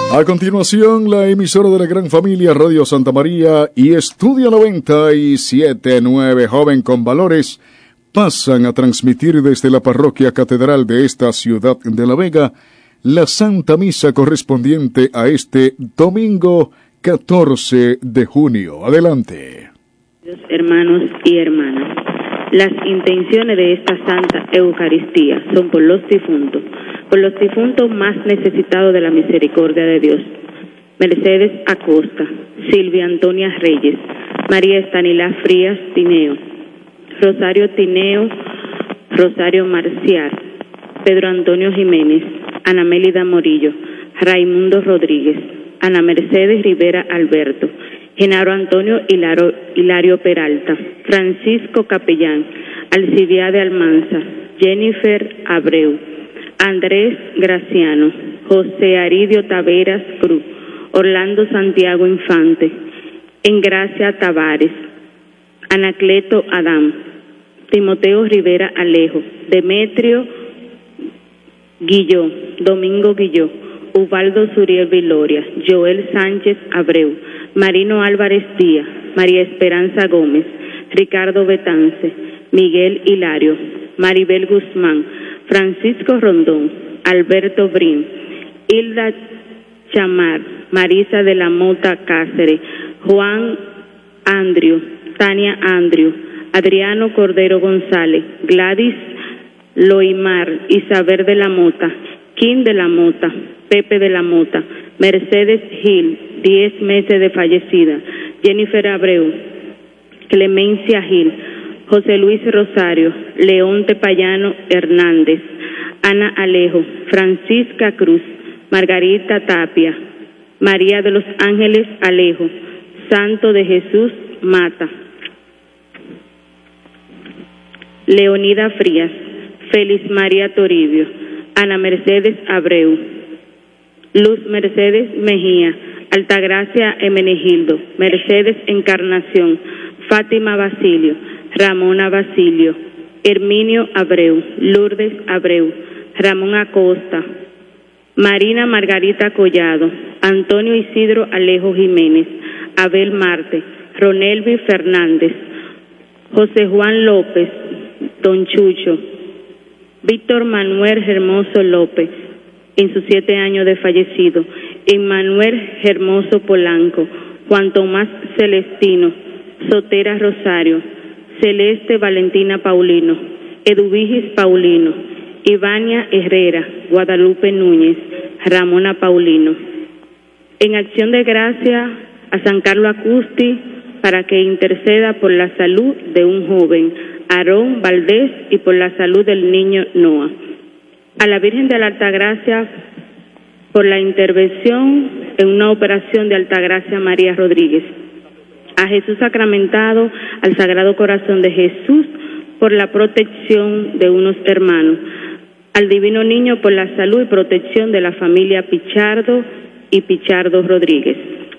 A continuación, la emisora de la gran familia Radio Santa María y Estudio 97.9 Joven con Valores pasan a transmitir desde la parroquia catedral de esta ciudad de La Vega la Santa Misa correspondiente a este domingo 14 de junio. Adelante. Hermanos y hermanas, las intenciones de esta Santa Eucaristía son por los difuntos más necesitados de la misericordia de Dios. Mercedes Acosta, Silvia Antonia Reyes, María Estanilá Frías Tineo, Rosario Tineo, Rosario Marcial, Pedro Antonio Jiménez, Ana Mélida Morillo, Raimundo Rodríguez, Ana Mercedes Rivera Alberto, Genaro Antonio Hilario Peralta, Francisco Capellán, Alcibiade Almanza, Jennifer Abreu, Andrés Graciano, José Aridio Taveras Cruz, Orlando Santiago Infante, Engracia Tavares, Anacleto Adán, Timoteo Rivera Alejo, Demetrio Guilló, Domingo Guilló, Ubaldo Suriel Viloria, Joel Sánchez Abreu, Marino Álvarez Díaz, María Esperanza Gómez, Ricardo Betance, Miguel Hilario, Maribel Guzmán, Francisco Rondón, Alberto Brin, Hilda Chamar, Marisa de la Mota Cáceres, Juan Andrew, Tania Andrew, Adriano Cordero González, Gladys Loimar, Isabel de la Mota, Kim de la Mota, Pepe de la Mota, Mercedes Gil, 10 meses de fallecida, Jennifer Abreu, Clemencia Gil, José Luis Rosario, Leonte Payano Hernández, Ana Alejo, Francisca Cruz, Margarita Tapia, María de los Ángeles Alejo, Santo de Jesús Mata, Leonida Frías, Félix María Toribio, Ana Mercedes Abreu, Luz Mercedes Mejía, Altagracia Emenegildo, Mercedes Encarnación, Fátima Basilio, Ramona Basilio, Herminio Abreu, Lourdes Abreu, Ramón Acosta, Marina Margarita Collado, Antonio Isidro Alejo Jiménez, Abel Marte, Ronelvi Fernández, José Juan López, Don Chucho, Víctor Manuel Hermoso López, en sus 7 años de fallecido, Emmanuel Hermoso Polanco, Juan Tomás Celestino, Sotera Rosario, Celeste Valentina Paulino, Eduvigis Paulino, Ivania Herrera, Guadalupe Núñez, Ramona Paulino. En acción de gracia a San Carlos Acusti para que interceda por la salud de un joven, Aarón Valdés, y por la salud del niño Noah. A la Virgen de la Altagracia por la intervención en una operación de Altagracia María Rodríguez. A Jesús sacramentado, al Sagrado Corazón de Jesús por la protección de unos hermanos. Al Divino Niño por la salud y protección de la familia Pichardo y Pichardo Rodríguez.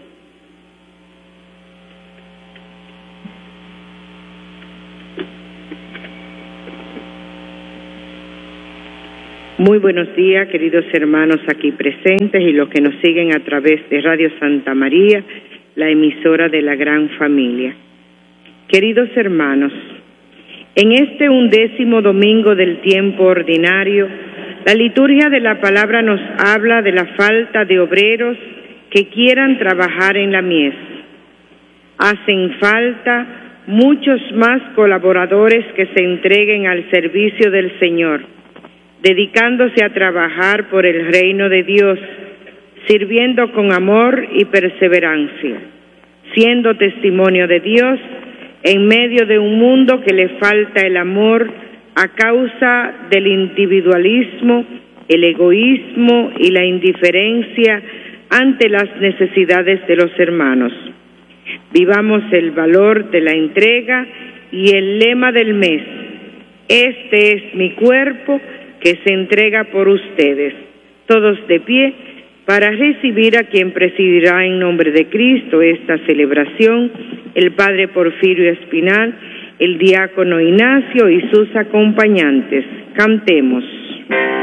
Muy buenos días, queridos hermanos aquí presentes y los que nos siguen a través de Radio Santa María, la emisora de la gran familia. Queridos hermanos, en este 11º domingo del tiempo ordinario, la liturgia de la palabra nos habla de la falta de obreros que quieran trabajar en la mies. Hacen falta muchos más colaboradores que se entreguen al servicio del Señor, dedicándose a trabajar por el reino de Dios, sirviendo con amor y perseverancia, siendo testimonio de Dios en medio de un mundo que le falta el amor a causa del individualismo, el egoísmo y la indiferencia ante las necesidades de los hermanos. Vivamos el valor de la entrega y el lema del mes: este es mi cuerpo que se entrega por ustedes. Todos de pie para recibir a quien presidirá en nombre de Cristo esta celebración, el Padre Porfirio Espinal, el diácono Ignacio y sus acompañantes. Cantemos.